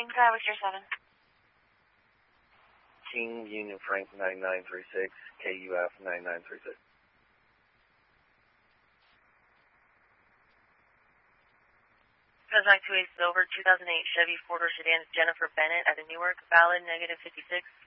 morning. Driver Tier 7. King Union Frank 9936, KUF 9936. Prospect 2A Silver 2008 Chevy 4-door sedan Jennifer Bennett at the Newark, valid -56.